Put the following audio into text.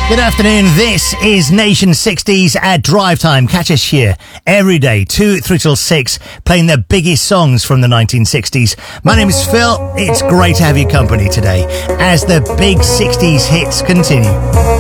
Good afternoon. This is Nation 60s at Drive Time. Catch us here every day, 2 3 till 6, playing the biggest songs from the 1960s. My name is Phil. It's great to have your company today as the big 60s hits continue.